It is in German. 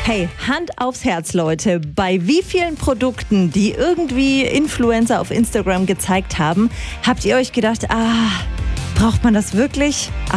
Hey, Hand aufs Herz, Leute. Bei wie vielen Produkten, die irgendwie Influencer auf Instagram gezeigt haben, habt ihr euch gedacht, braucht man das wirklich?